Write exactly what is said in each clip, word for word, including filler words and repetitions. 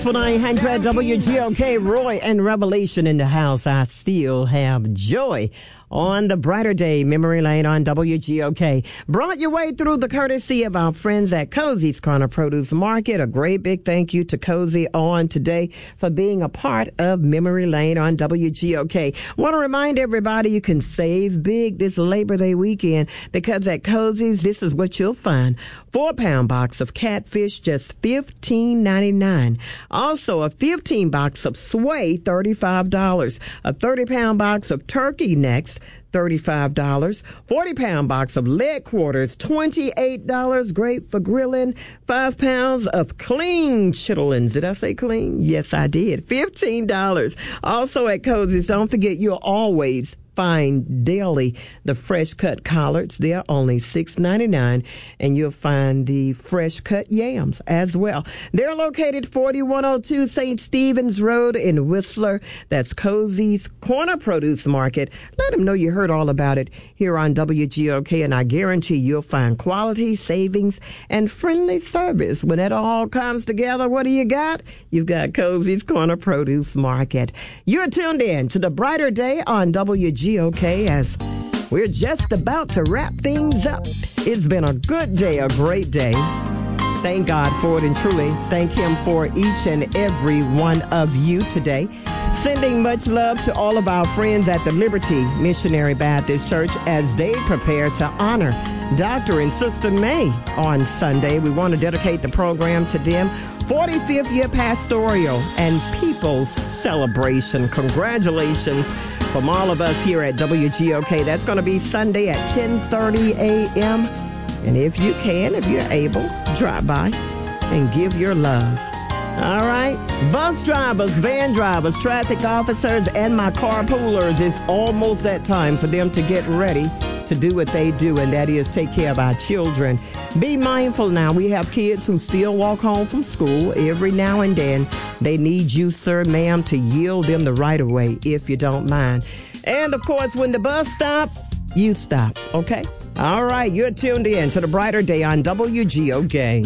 nine hundred W G O K, Roy and Revelation in the house. I still have joy on the brighter day, Memory Lane on W G O K. Brought your way through the courtesy of our friends at Cozy's Corner Produce Market. A great big thank you to Cozy on today for being a part of Memory Lane on W G O K. Want to remind everybody you can save big this Labor Day weekend because at Cozy's, this is what you'll find. Four pound box of catfish, just fifteen ninety-nine. Also, a fifteen box of sway, thirty-five dollars. A thirty pound box of turkey necks, thirty-five dollars. forty pound box of leg quarters, twenty-eight dollars. Great for grilling. Five pounds of clean chitlins. Did I say clean? Yes, I did. fifteen dollars. Also at Cozy's, don't forget you'll always find daily the fresh cut collards. They're only six ninety-nine, and you'll find the fresh cut yams as well. They're located forty-one oh two Saint Stephen's Road in Whistler. That's Cozy's Corner Produce Market. Let them know you heard all about it here on W G O K, and I guarantee you'll find quality, savings, and friendly service. When it all comes together, what do you got? You've got Cozy's Corner Produce Market. You're tuned in to the brighter day on W G O K. G O K as we're just about to wrap things up. It's been a good day, a great day. Thank God for it, and truly thank Him for each and every one of you today. Sending much love to all of our friends at the Liberty Missionary Baptist Church as they prepare to honor Doctor and Sister May on Sunday. We want to dedicate the program to them. forty-fifth year pastoral and people's celebration. Congratulations from all of us here at W G O K. That's going to be Sunday at ten thirty a.m. And if you can, if you're able, drop by and give your love. All right. Bus drivers, van drivers, traffic officers, and my carpoolers, it's almost that time for them to get ready to do what they do, and that is take care of our children. Be mindful now. We have kids who still walk home from school every now and then. They need you, sir, ma'am, to yield them the right of way, if you don't mind. And, of course, when the bus stop, you stop, okay? All right, you're tuned in to the brighter day on W G O K.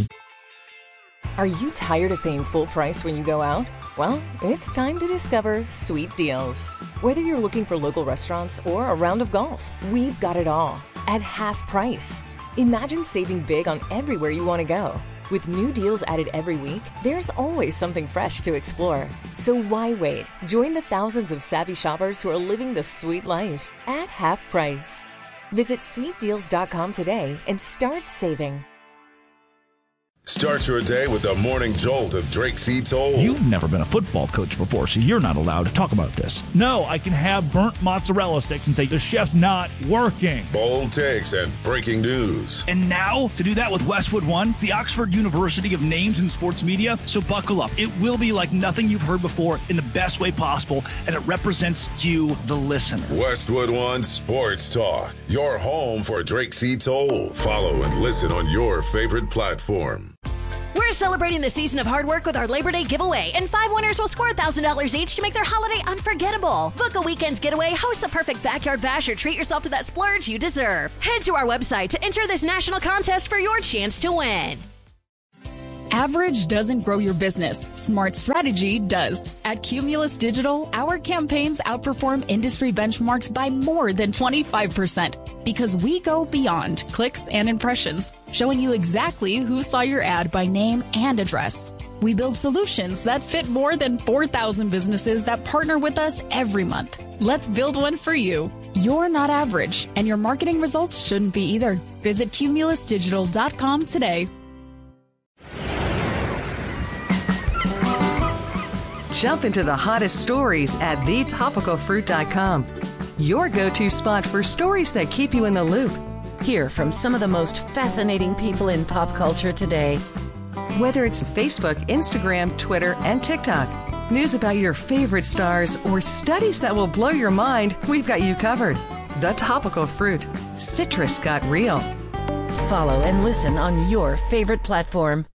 Are you tired of paying full price when you go out? Well, it's time to discover Sweet Deals. Whether you're looking for local restaurants or a round of golf, we've got it all at half price. Imagine saving big on everywhere you want to go. With new deals added every week, there's always something fresh to explore. So why wait? Join the thousands of savvy shoppers who are living the sweet life at half price. Visit sweet deals dot com today and start saving. Start your day with the morning jolt of Drake C. Toll. You've never been a football coach before, so you're not allowed to talk about this. No, I can have burnt mozzarella sticks and say the chef's not working. Bold takes and breaking news. And now, to do that with Westwood One, the Oxford University of Names in Sports Media. So buckle up. It will be like nothing you've heard before in the best way possible, and it represents you, the listener. Westwood One Sports Talk, your home for Drake C. Toll. Follow and listen on your favorite platform. We're celebrating the season of hard work with our Labor Day giveaway, and five winners will score one thousand dollars each to make their holiday unforgettable. Book a weekend's getaway, host a perfect backyard bash, or treat yourself to that splurge you deserve. Head to our website to enter this national contest for your chance to win. Average doesn't grow your business. Smart strategy does. At Cumulus Digital, our campaigns outperform industry benchmarks by more than twenty-five percent because we go beyond clicks and impressions, showing you exactly who saw your ad by name and address. We build solutions that fit more than four thousand businesses that partner with us every month. Let's build one for you. You're not average, and your marketing results shouldn't be either. Visit cumulus digital dot com today. Jump into the hottest stories at the topical fruit dot com. Your go-to spot for stories that keep you in the loop. Hear from some of the most fascinating people in pop culture today. Whether it's Facebook, Instagram, Twitter, and TikTok, news about your favorite stars, or studies that will blow your mind, we've got you covered. The Topical Fruit. Citrus got real. Follow and listen on your favorite platform.